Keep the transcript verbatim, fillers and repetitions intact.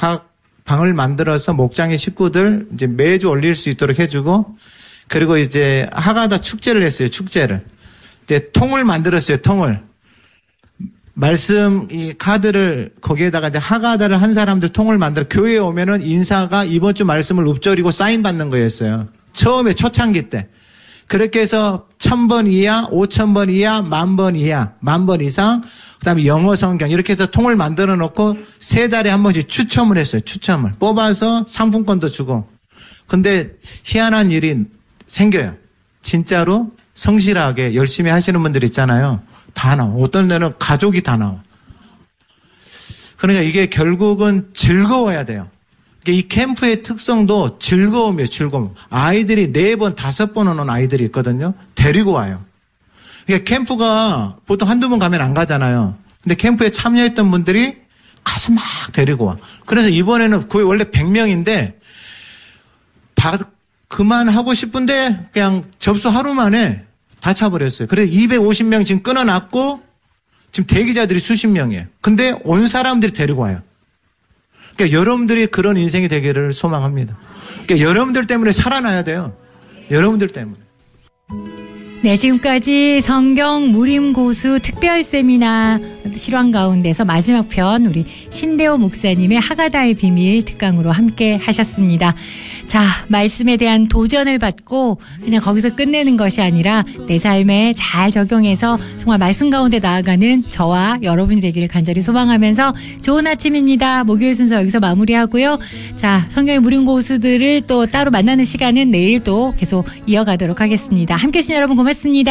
각 방을 만들어서 목장의 식구들 이제 매주 올릴 수 있도록 해주고, 그리고 이제 하가다 축제를 했어요. 축제를. 이제 통을 만들었어요. 통을. 말씀 이 카드를 거기에다가 이제 하가다를 한 사람들 통을 만들어 교회에 오면은 인사가 이번 주 말씀을 읊조리고 사인 받는 거였어요. 처음에 초창기 때. 그렇게 해서 천 번 이하, 오천 번 이하, 만 번 이하, 만 번 이상, 그 다음에 영어 성경 이렇게 해서 통을 만들어 놓고 세 달에 한 번씩 추첨을 했어요. 추첨을. 뽑아서 상품권도 주고. 근데 희한한 일이 생겨요. 진짜로 성실하게 열심히 하시는 분들 있잖아요. 다 나와. 어떤 데는 가족이 다 나와. 그러니까 이게 결국은 즐거워야 돼요. 이 캠프의 특성도 즐거움이에요. 즐거움. 아이들이 네 번, 다섯 번 오는 아이들이 있거든요. 데리고 와요. 그러니까 캠프가 보통 한두 번 가면 안 가잖아요. 근데 캠프에 참여했던 분들이 가서 막 데리고 와. 그래서 이번에는 거의 원래 백 명인데 그만하고 싶은데 그냥 접수 하루 만에 다 차버렸어요. 그래서 이백오십 명 지금 끊어놨고 지금 대기자들이 수십 명이에요. 근데 온 사람들이 데리고 와요. 그러니까 여러분들이 그런 인생이 되기를 소망합니다. 그러니까 여러분들 때문에 살아나야 돼요. 여러분들 때문에. 네, 지금까지 성경 무림고수 특별 세미나 실황 가운데서 마지막 편 우리 신대호 목사님의 하가다의 비밀 특강으로 함께 하셨습니다. 자, 말씀에 대한 도전을 받고 그냥 거기서 끝내는 것이 아니라 내 삶에 잘 적용해서 정말 말씀 가운데 나아가는 저와 여러분이 되기를 간절히 소망하면서 좋은 아침입니다. 목요일 순서 여기서 마무리하고요. 자, 성경의 무림고수들을 또 따로 만나는 시간은 내일 또 계속 이어가도록 하겠습니다. 함께해 주신 여러분 고맙습니다.